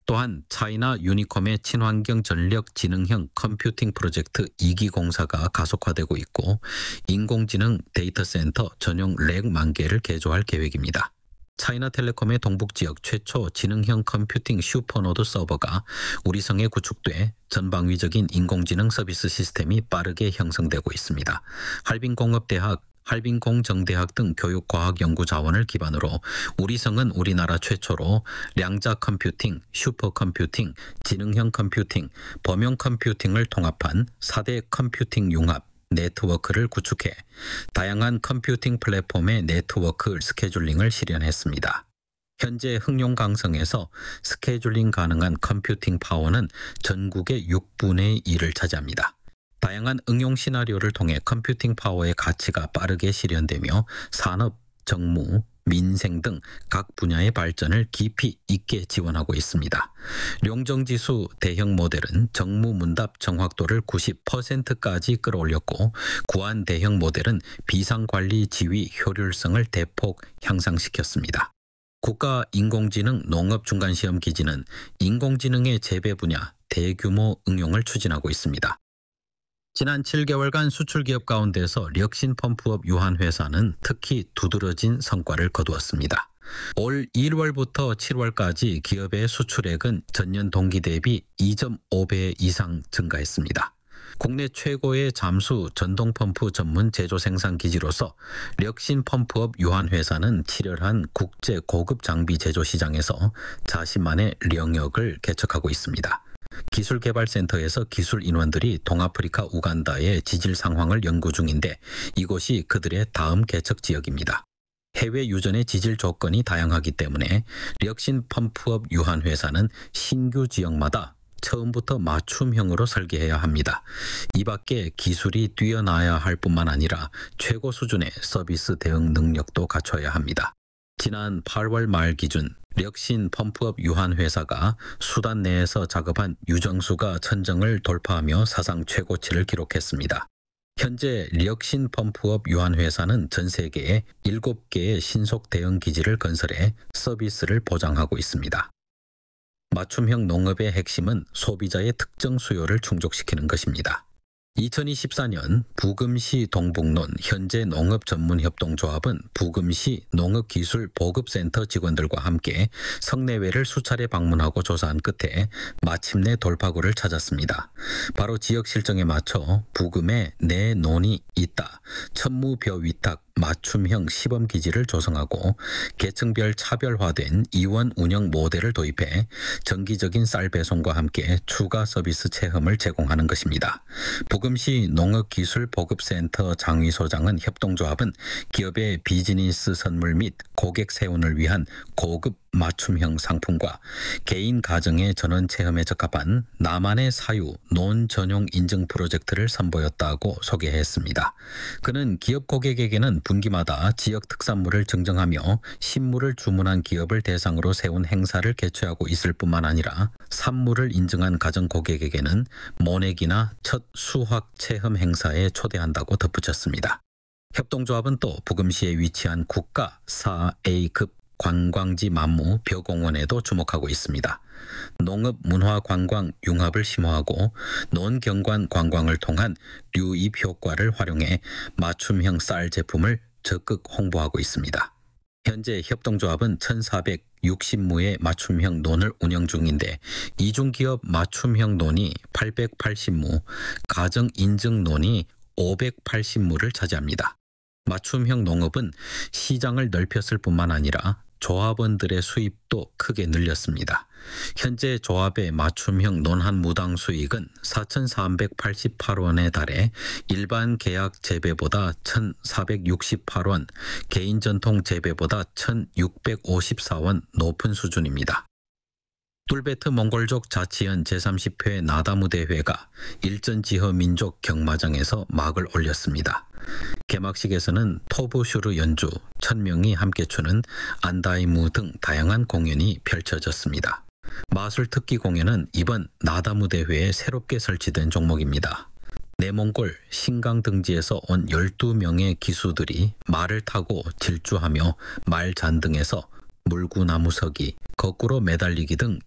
또한 차이나 유니콤의 친환경 전력 지능형 컴퓨팅 프로젝트 2기 공사가 가속화되고 있고 인공지능 데이터 센터 전용 렉 10,000개를 개조할 계획입니다. 차이나텔레콤의 동북지역 최초 지능형 컴퓨팅 슈퍼노드 서버가 우리성에 구축돼 전방위적인 인공지능 서비스 시스템이 빠르게 형성되고 있습니다. 할빈공업대학, 할빈공정대학 등 교육과학 연구 자원을 기반으로 우리성은 우리나라 최초로 량자 컴퓨팅, 슈퍼컴퓨팅, 지능형 컴퓨팅, 범용 컴퓨팅을 통합한 4대 컴퓨팅 융합 네트워크를 구축해 다양한 컴퓨팅 플랫폼의 네트워크 스케줄링을 실현했습니다. 현재 흥룡강성에서 스케줄링 가능한 컴퓨팅 파워는 전국의 6분의 1을 차지합니다. 다양한 응용 시나리오를 통해 컴퓨팅 파워의 가치가 빠르게 실현되며 산업, 정무, 민생 등 각 분야의 발전을 깊이 있게 지원하고 있습니다. 룡정지수 대형 모델은 정무 문답 정확도를 90%까지 끌어올렸고 구한 대형 모델은 비상관리 지휘 효율성을 대폭 향상시켰습니다. 국가인공지능 농업중간시험기지는 인공지능의 재배 분야 대규모 응용을 추진하고 있습니다. 지난 7개월간 수출기업 가운데서 력신 펌프업 유한회사는 특히 두드러진 성과를 거두었습니다. 올 1월부터 7월까지 기업의 수출액은 전년 동기 대비 2.5배 이상 증가했습니다. 국내 최고의 잠수 전동펌프 전문 제조 생산 기지로서 력신 펌프업 유한회사는 치열한 국제 고급 장비 제조 시장에서 자신만의 영역을 개척하고 있습니다. 기술개발센터에서 기술 인원들이 동아프리카 우간다의 지질 상황을 연구 중인데 이곳이 그들의 다음 개척 지역입니다. 해외 유전의 지질 조건이 다양하기 때문에 력신 펌프업 유한회사는 신규 지역마다 처음부터 맞춤형으로 설계해야 합니다. 이 밖에 기술이 뛰어나야 할 뿐만 아니라 최고 수준의 서비스 대응 능력도 갖춰야 합니다. 지난 8월 말 기준 력신 펌프업 유한회사가 수단 내에서 작업한 유정수가 천정을 돌파하며 사상 최고치를 기록했습니다. 현재 력신 펌프업 유한회사는 전 세계에 7개의 신속 대응 기지를 건설해 서비스를 보장하고 있습니다. 맞춤형 농업의 핵심은 소비자의 특정 수요를 충족시키는 것입니다. 2024년 부금시 동북론 현재 농업전문협동조합은 부금시 농업기술보급센터 직원들과 함께 성내외를 수차례 방문하고 조사한 끝에 마침내 돌파구를 찾았습니다. 바로 지역 실정에 맞춰 부금에 내 논이 있다. 천무벼 위탁 맞춤형 시범기지를 조성하고 계층별 차별화된 이원 운영 모델을 도입해 정기적인 쌀 배송과 함께 추가 서비스 체험을 제공하는 것입니다. 부금시 농업기술보급센터 장위소장은 협동조합은 기업의 비즈니스 선물 및 고객 세운을 위한 고급 맞춤형 상품과 개인 가정의 전원 체험에 적합한 나만의 사유 논 전용 인증 프로젝트를 선보였다고 소개했습니다. 그는 기업 고객에게는 분기마다 지역 특산물을 증정하며 신물을 주문한 기업을 대상으로 세운 행사를 개최하고 있을 뿐만 아니라 산물을 인증한 가정 고객에게는 모내기나 첫 수확 체험 행사에 초대한다고 덧붙였습니다. 협동조합은 또 부금시에 위치한 국가 4A급 관광지 만무 벼공원에도 주목하고 있습니다. 농업 문화 관광 융합을 심화하고 논경관 관광을 통한 유입 효과를 활용해 맞춤형 쌀 제품을 적극 홍보하고 있습니다. 현재 협동조합은 1,460무의 맞춤형 논을 운영 중인데 이중기업 맞춤형 논이 880무, 가정 인증 논이 580무를 차지합니다. 맞춤형 농업은 시장을 넓혔을 뿐만 아니라 조합원들의 수입도 크게 늘렸습니다. 현재 조합의 맞춤형 논 한 무당 수익은 4,388원에 달해 일반 계약 재배보다 1,468원, 개인 전통 재배보다 1,654원 높은 수준입니다. 툴베트 몽골족 자치연 제30회 나다무 대회가 일전지허 민족 경마장에서 막을 올렸습니다. 개막식에서는 토부슈르 연주, 1,000명이 함께 추는 안다이무 등 다양한 공연이 펼쳐졌습니다. 마술 특기 공연은 이번 나다무 대회에 새롭게 설치된 종목입니다. 내몽골 신강 등지에서 온 12명의 기수들이 말을 타고 질주하며 말 잔등에서 물구나무서기, 거꾸로 매달리기 등